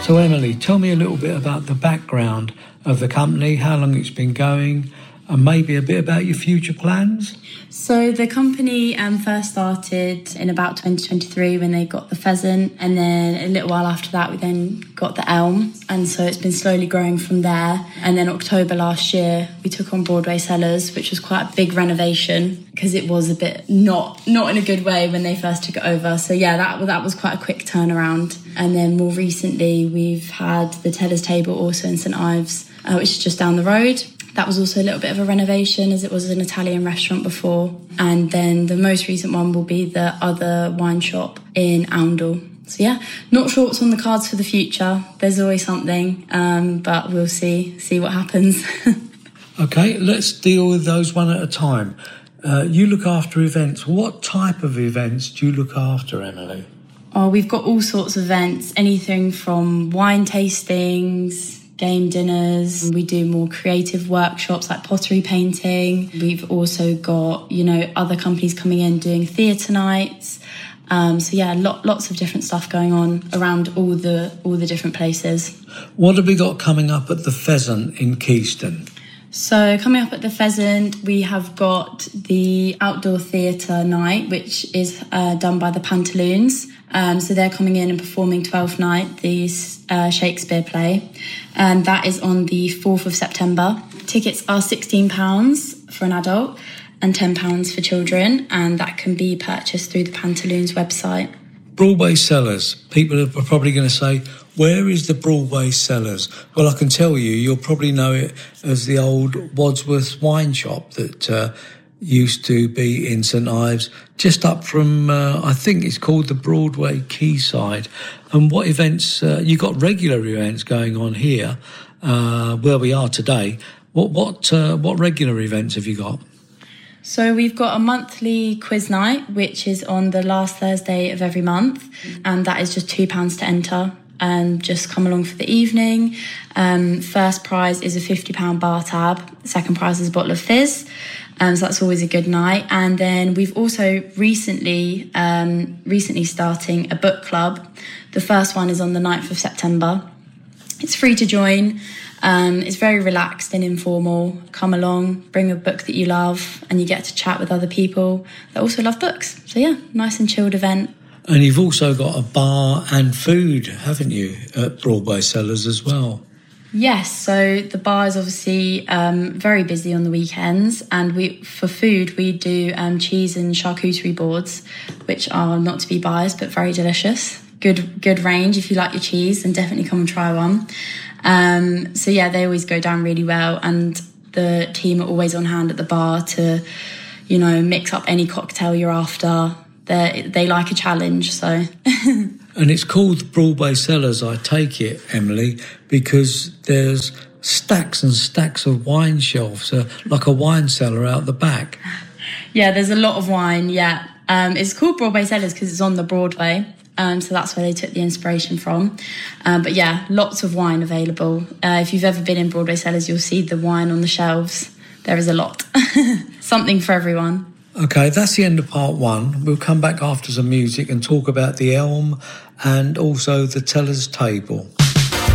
So Emily, tell me a little bit about the background of the company, how long it's been going, and maybe a bit about your future plans. So the company first started in about 2023 when they got the pheasant, and then a little while after that we then got the elm, and so it's been slowly growing from there. And then October last year we took on Broadway Cellars, which was quite a big renovation because it was a bit not in a good way when they first took it over. So yeah, that was quite a quick turnaround. And then more recently we've had the Teller's Table also in St Ives, which is just down the road. That was also a little bit of a renovation as it was an Italian restaurant before. And then the most recent one will be the other wine shop in Oundle. So yeah, not sure what's on the cards for the future. There's always something, but we'll see what happens. Okay, let's deal with those one at a time. You look after events. What type of events do you look after, Emily? Oh, we've got all sorts of events, anything from wine tastings, game dinners. We do more creative workshops like pottery painting. We've also got, other companies coming in doing theatre nights. So yeah, lots of different stuff going on around all the different places. What have we got coming up at the Pheasant in Keyston? So coming up at the Pheasant, we have got the outdoor theatre night, which is done by the Pantaloons. So they're coming in and performing 12th Night, the Shakespeare play. And that is on the 4th of September. Tickets are £16 for an adult and £10 for children. And that can be purchased through the Pantaloons website. Broadway Cellars. People are probably going to say, where is the Broadway Cellars? Well, I can tell you, you'll probably know it as the old Wadsworth wine shop that used to be in St Ives, just up from, I think it's called the Broadway Quayside. And what events, you've got regular events going on here, where we are today. What regular events have you got? So we've got a monthly quiz night, which is on the last Thursday of every month, and that is just £2 to enter. And just come along for the evening. First prize is a £50 bar tab. Second prize is a bottle of fizz. So that's always a good night. And then we've also recently starting a book club. The first one is on the 9th of September. It's free to join. It's very relaxed and informal. Come along, bring a book that you love, and you get to chat with other people that also love books. So yeah, nice and chilled event. And you've also got a bar and food, haven't you, at Broadway Cellars as well? Yes, so the bar is obviously very busy on the weekends, and for food we do cheese and charcuterie boards, which are not to be biased but very delicious. Good range. If you like your cheese, then definitely come and try one. So yeah, they always go down really well, and the team are always on hand at the bar to, mix up any cocktail you're after. They like a challenge, so. And it's called Broadway Cellars, I take it, Emily, because there's stacks and stacks of wine shelves, like a wine cellar out the back. Yeah, there's a lot of wine, yeah. It's called Broadway Cellars because it's on the Broadway, so that's where they took the inspiration from. But yeah, lots of wine available. If you've ever been in Broadway Cellars, you'll see the wine on the shelves. There is a lot. Something for everyone. Okay, that's the end of part one. We'll come back after some music and talk about the Elm and also the Teller's Table.